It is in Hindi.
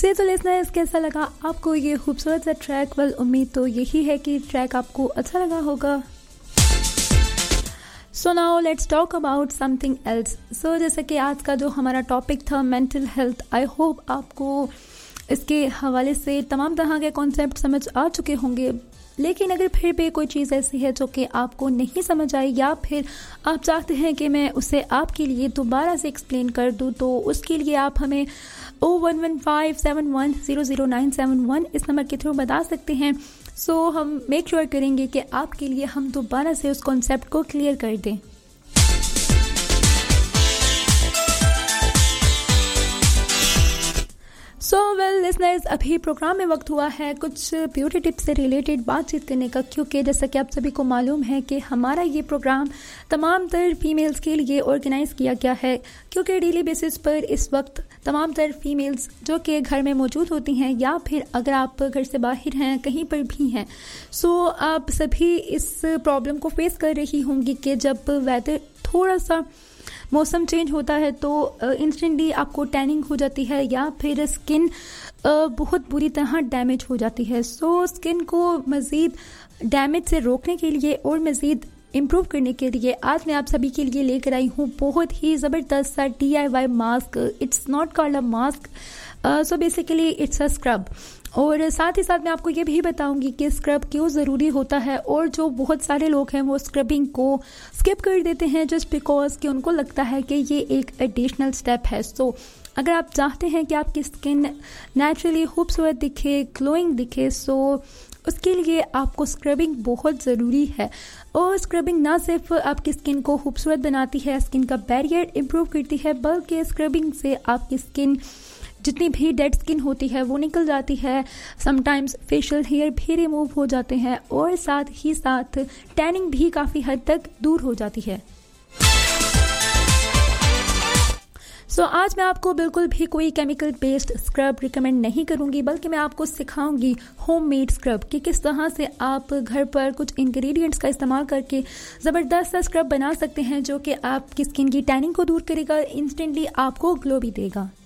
तो लिसनर्स, कैसा लगा आपको ये खूबसूरत सा ट्रैक? वेल, उम्मीद तो यही है कि ट्रैक आपको अच्छा लगा होगा। So now let's talk about something else. सो जैसे कि आज का जो हमारा टॉपिक था मेंटल हेल्थ, आई होप आपको इसके हवाले से तमाम तरह के कॉन्सेप्ट समझ आ चुके होंगे। लेकिन अगर फिर भी कोई चीज़ ऐसी है जो कि आपको नहीं समझ आई या फिर आप चाहते हैं कि मैं उसे आपके लिए दोबारा से एक्सप्लेन कर दूं, तो उसके लिए आप हमें 011571000971 इस नंबर के थ्रू बता सकते हैं। सो हम मेक श्योर करेंगे कि आपके लिए हम दोबारा से उस कॉन्सेप्ट को क्लियर कर दें। सो वेल लिसनर्स, अभी प्रोग्राम में वक्त हुआ है कुछ ब्यूटी टिप्स से रिलेटेड बातचीत करने का, क्योंकि जैसा कि आप सभी को मालूम है कि हमारा ये प्रोग्राम तमाम तर फीमेल्स के लिए ऑर्गेनाइज किया गया है, क्योंकि डेली बेसिस पर इस वक्त तमाम तर फीमेल्स जो कि घर में मौजूद होती हैं या फिर अगर आप घर से बाहर हैं, कहीं पर भी हैं, सो आप सभी इस प्रॉब्लम को फेस कर रही होंगी कि जब वेदर थोड़ा सा मौसम चेंज होता है तो इंस्टेंटली आपको टैनिंग हो जाती है या फिर स्किन बहुत बुरी तरह डैमेज हो जाती है। सो स्किन को मज़ीद डैमेज से रोकने के लिए और मज़ीद इम्प्रूव करने के लिए आज मैं आप सभी के लिए लेकर आई हूँ बहुत ही ज़बरदस्त सा DIY mask. It's not called a mask, so basically it's a scrub. और साथ ही साथ मैं आपको ये भी बताऊंगी कि स्क्रब क्यों ज़रूरी होता है, और जो बहुत सारे लोग हैं वो स्क्रबिंग को स्किप कर देते हैं जस्ट बिकॉज कि उनको लगता है कि ये एक एडिशनल स्टेप है। सो अगर आप चाहते हैं कि आपकी स्किन नेचुरली खूबसूरत दिखे, ग्लोइंग दिखे, सो उसके लिए आपको स्क्रबिंग बहुत ज़रूरी है। और स्क्रबिंग ना सिर्फ आपकी स्किन को खूबसूरत बनाती है, स्किन का बैरियर इम्प्रूव करती है, बल्कि स्क्रबिंग से आपकी स्किन जितनी भी डेड स्किन होती है वो निकल जाती है। समटाइम्स फेशियल हेयर भी रिमूव हो जाते हैं और साथ ही साथ टैनिंग भी काफ़ी हद तक दूर हो जाती है। सो आज मैं आपको बिल्कुल भी कोई केमिकल बेस्ड स्क्रब रिकमेंड नहीं करूंगी, बल्कि मैं आपको सिखाऊंगी होममेड स्क्रब कि किस तरह से आप घर पर कुछ इंग्रेडिएंट्स का इस्तेमाल करके ज़बरदस्त सा स्क्रब बना सकते हैं जो कि आपकी स्किन की टैनिंग को दूर करेगा, इंस्टेंटली आपको ग्लो भी देगा।